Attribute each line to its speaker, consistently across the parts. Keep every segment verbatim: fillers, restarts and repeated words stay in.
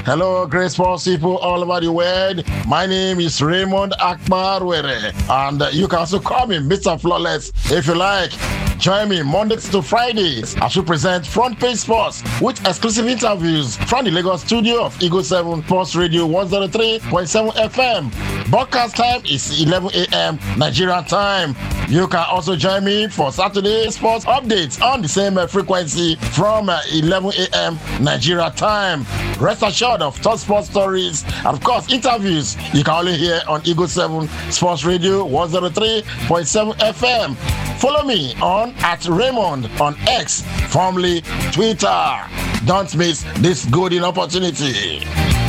Speaker 1: Hello, great sports people all over the world. My name is Raymond Akbarwere, and you can also call me Mister Flawless if you like. Join me Mondays to Fridays as we present Front Page Sports with exclusive interviews from the Lagos studio of Eagle seven Sports Radio one oh three point seven F M. Broadcast time is eleven a.m. Nigerian time. You can also join me for Saturday sports updates on the same uh, frequency from uh, eleven a.m. Nigeria time. Rest assured of top sports stories and of course interviews you can only hear on Eagle seven Sports Radio one oh three point seven F M. Follow me on at Raymond on X, formerly Twitter. Don't miss this golden opportunity.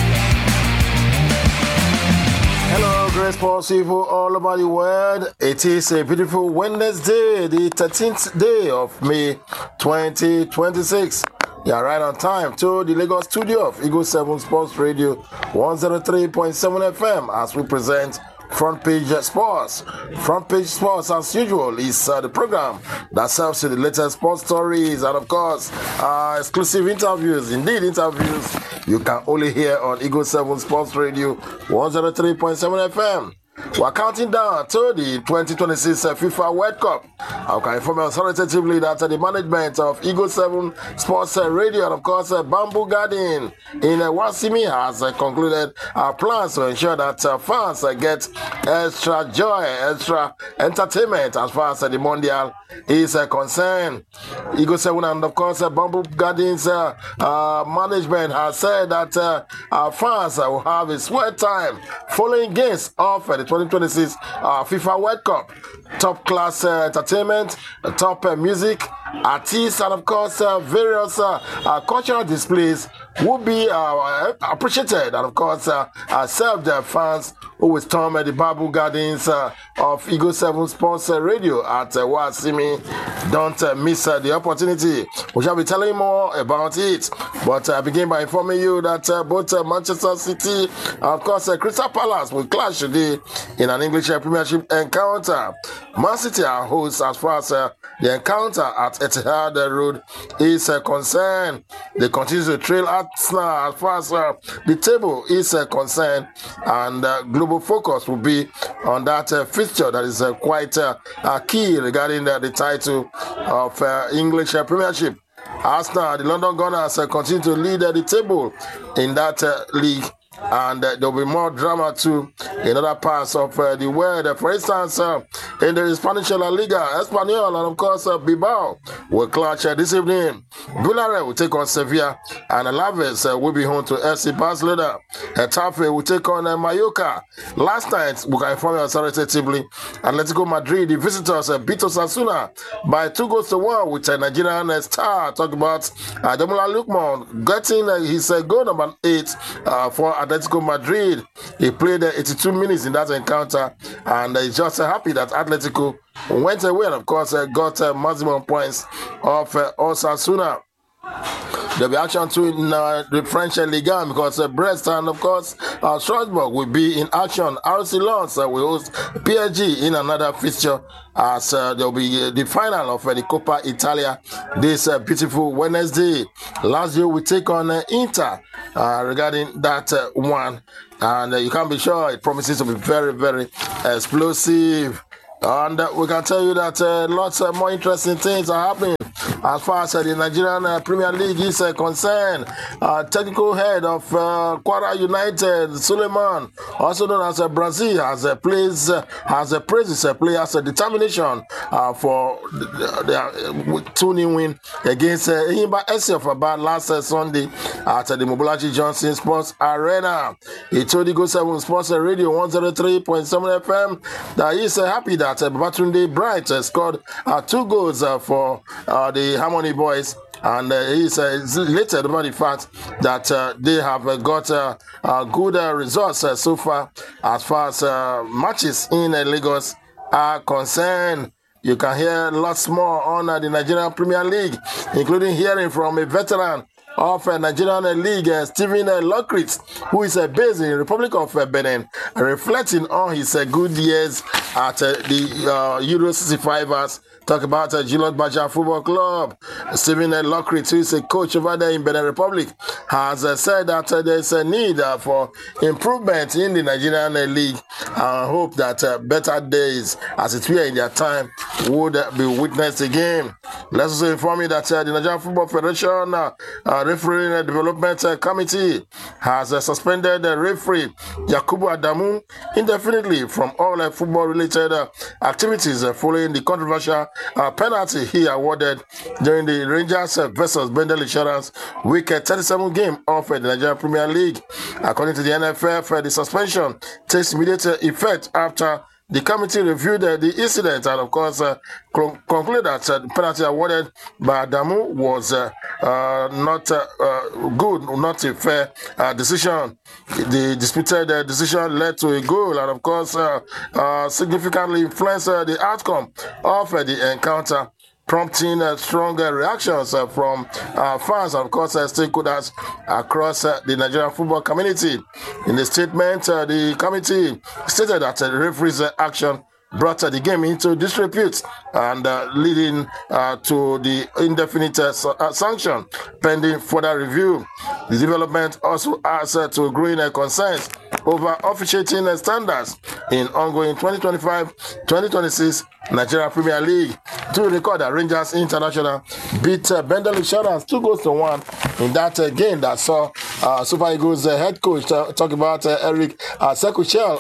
Speaker 1: Hello, great sports people all over the world. It is a beautiful Wednesday, the thirteenth day of May twenty twenty-six. You are right on time to the Lagos studio of Eagle seven Sports Radio one oh three point seven F M as we present Front Page Sports. Front Page Sports, as usual, is uh, the program that serves to the latest sports stories and, of course, uh, exclusive interviews. Indeed, interviews you can only hear on Eagle seven Sports Radio one oh three point seven F M. We're counting down to the twenty twenty-six uh, FIFA World Cup. I can inform you authoritatively that uh, the management of Eagle seven Sports uh, Radio and, of course, uh, Bamboo Garden in uh, Wasimi has uh, concluded our plans to ensure that uh, fans uh, get extra joy, extra entertainment as far as uh, the Mondial is uh, concerned. Eagle seven and, of course, uh, Bamboo Garden's uh, uh, management has said that uh, our fans uh, will have a sweat time following games of uh, the twenty twenty-six uh, FIFA World Cup. Top class uh, entertainment, uh, top uh, music, artists, and of course uh, various uh, uh, cultural displays will be uh, appreciated and of course uh, uh, serve their fans who will storm uh, the Bamboo Gardens uh, of Eagle seven Sports uh, Radio at uh, Wasimi. Don't uh, miss uh, the opportunity. We shall be telling you more about it. But I uh, begin by informing you that uh, both uh, Manchester City and of course uh, Crystal Palace will clash today in an English uh, Premiership encounter. Man City are hosts as far as uh, the encounter at Etihad Road is uh, concerned. They continue to trail Arsenal as far as uh, the table is uh, concerned, and uh, global focus will be on that uh, fixture that is uh, quite uh, uh, key regarding uh, the title of uh, English uh, Premiership. Arsenal, the London Gunners, uh, continue to lead uh, the table in that uh, league. And uh, there will be more drama too in other parts of uh, the world. Uh, for instance, uh, in the Spanish La Liga, Espanyol, and of course uh, Bilbao will clash uh, this evening. Villarreal will take on Sevilla, and Alaves uh, will be home to F C Barcelona. Getafe will take on uh, Mallorca. Last night, we can inform you authoritatively, Atletico Madrid, the visitors, uh, beat Osasuna by two goals to one with a Nigerian uh, star. Talk about uh, Demola Lookman getting uh, his uh, goal number eight uh, for Atletico Madrid. He played uh, eighty-two minutes in that encounter, and uh, he's just uh, happy that Atletico went away and, of course, uh, got uh, maximum points of uh, Osasuna. There'll be action too in uh, the French Ligue one because uh, Brest and, of course, uh, Strasbourg will be in action. R C Lens uh, will host P S G in another fixture as uh, there will be uh, the final of uh, the Coppa Italia this uh, beautiful Wednesday. Lazio will take on uh, Inter uh, regarding that uh, one. And uh, you can be sure it promises to be very, very explosive. And uh, we can tell you that uh, lots of more interesting things are happening as far as uh, the Nigerian uh, Premier League is uh, concerned. Uh, technical head of uh, Kwara United, Suleiman, also known as uh, Brazil, has uh, plays, uh, has uh, praised his uh, players' uh, determination uh, for their uh, two-nil win against uh, Enyimba F C of Aba last uh, Sunday at uh, the Mobolaji Johnson Sports Arena. He told Eagle seven Sports Radio one oh three point seven F M that he is uh, happy that uh, Babatunde Bright uh, scored uh, two goals uh, for uh, the Harmony Boys, and uh, he's uh, elated about the fact that uh, they have uh, got uh, uh, good uh, results uh, so far as far as uh, matches in uh, Lagos are concerned. You can hear lots more on uh, the Nigerian Premier League, including hearing from a veteran of uh, Nigerian League, uh, Stephen uh, Lockrit, who is uh, based in the Republic of uh, Benin, reflecting on his uh, good years at uh, the uh, Euro sixty-fivers. Talk about uh, Gilot Baja Football Club. Stephen uh, Lockrit, who is a coach over there in Benin Republic, has uh, said that uh, there's a need uh, for improvement in the Nigerian uh, League. I uh, hope that uh, better days, as it were in their time, would uh, be witnessed again. Let's also inform you that uh, the Nigerian Football Federation uh, uh, Referee uh, Development uh, Committee has uh, suspended the uh, referee Yakubu Adamu indefinitely from all uh, football-related uh, activities uh, following the controversial Uh, penalty he awarded during the Rangers uh, versus Bendel Insurance Week uh, thirty-seven game of uh, the Nigerian Premier League. According to the N F F, uh, the suspension takes immediate uh, effect after the committee reviewed uh, the incident and, of course, uh, con- concluded that uh, the penalty awarded by Adamu was uh, uh, not uh, uh, good, not a fair uh, decision. The disputed uh, decision led to a goal and, of course, uh, uh, significantly influenced uh, the outcome of uh, the encounter, prompting uh, stronger reactions uh, from uh, fans and, of course, uh, stakeholders across uh, the Nigerian football community. In the statement, uh, the committee stated that uh, the referee's uh, action brought uh, the game into disrepute and uh, leading uh, to the indefinite uh, uh, sanction pending further review. The development also adds uh, to growing uh, concerns over officiating uh, standards in ongoing twenty twenty-five twenty twenty-six Nigeria Premier League. To record that Rangers International beat uh, Bendel Insurance two goals to one in that uh, game that saw uh, Super Eagles uh, head coach uh, talk about uh, Eric uh, Sekuchel